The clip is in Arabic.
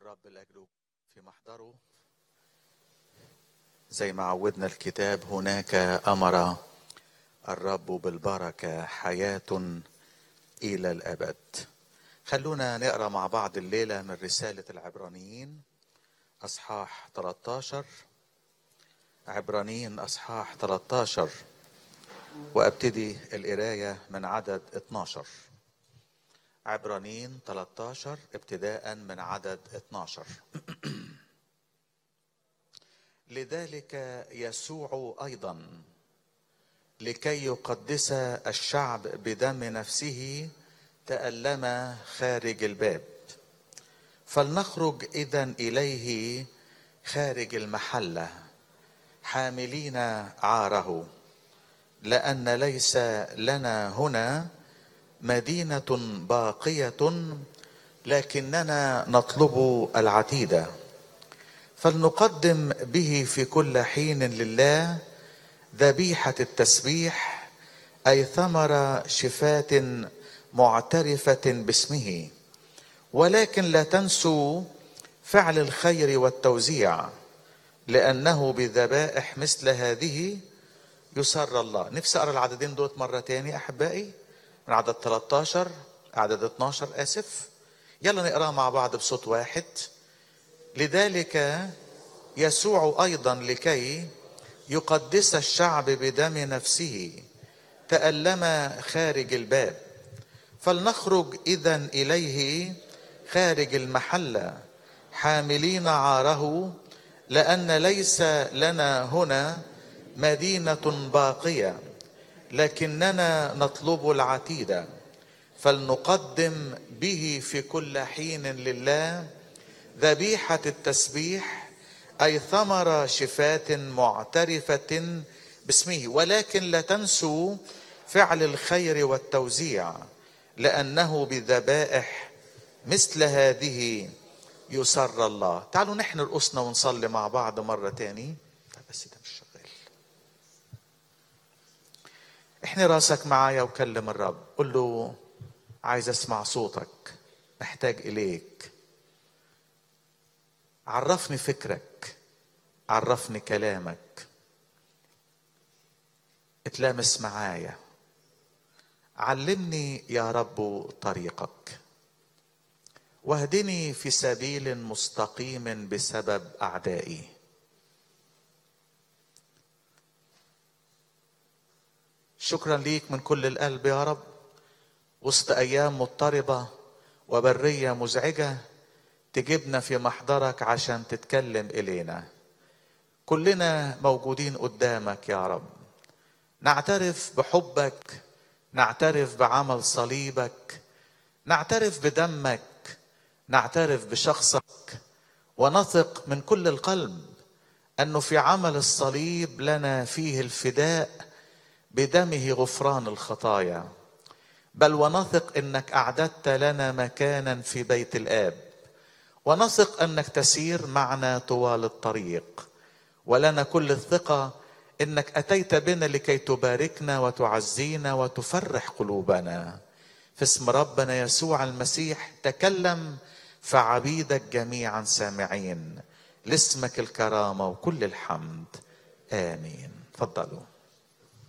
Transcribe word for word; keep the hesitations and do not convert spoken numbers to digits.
الرب لأجله في محضره. زي ما عودنا الكتاب، هناك أمر الرب بالبركة حياة إلى الأبد. خلونا نقرأ مع بعض الليلة من رسالة العبرانيين أصحاح ثلاثة عشر. عبرانيين أصحاح ثلاثة عشر، وأبتدي القراية من عدد اثني عشر. عبرانيين ثلاثة عشر ابتداء من عدد اثني عشر. لذلك يسوع أيضا لكي يقدس الشعب بدم نفسه تألم خارج الباب، فلنخرج إذن إليه خارج المحلة حاملين عاره، لأن ليس لنا هنا مدينة باقية لكننا نطلب العتيد، فلنقدم به في كل حين لله ذبيحة التسبيح، أي ثمر شفاة معترفة باسمه. ولكن لا تنسوا فعل الخير والتوزيع، لأنه بذبائح مثل هذه يسر الله. نفسي أقرأ العددين دوت مرة تاني أحبائي، من عدد ثلاثة عشر عدد اثني عشر آسف. يلا نقرأ مع بعض بصوت واحد. لذلك يسوع أيضا لكي يقدس الشعب بدم نفسه تألم خارج الباب، فلنخرج إذن إليه خارج المحلة حاملين عاره، لأن ليس لنا هنا مدينة باقية لكننا نطلب العتيد، فلنقدم به في كل حين لله ذبيحة التسبيح، أي ثمر شفاة معترفة باسمه. ولكن لا تنسوا فعل الخير والتوزيع، لأنه بذبائح مثل هذه يسر الله. تعالوا نحن رؤوسنا ونصلي مع بعض مرة تاني. بس ده مش شغال. احني راسك معايا وكلم الرب، قل له عايز اسمع صوتك، محتاج إليك. عرفني فكرك، عرفني كلامك، اتلامس معايا، علمني يا رب طريقك، واهدني في سبيل مستقيم بسبب أعدائي. شكرا ليك من كل القلب يا رب، وسط أيام مضطربة وبرية مزعجة تجيبنا في محضرك عشان تتكلم إلينا. كلنا موجودين قدامك يا رب، نعترف بحبك، نعترف بعمل صليبك، نعترف بدمك، نعترف بشخصك، ونثق من كل القلب أنه في عمل الصليب لنا فيه الفداء بدمه غفران الخطايا. بل ونثق أنك أعددت لنا مكانا في بيت الآب، ونثق أنك تسير معنا طوال الطريق، ولنا كل الثقة أنك أتيت بنا لكي تباركنا وتعزينا وتفرح قلوبنا. في اسم ربنا يسوع المسيح تكلم، فعبيدك جميعا سامعين. لاسمك الكرامة وكل الحمد، آمين. تفضلوا.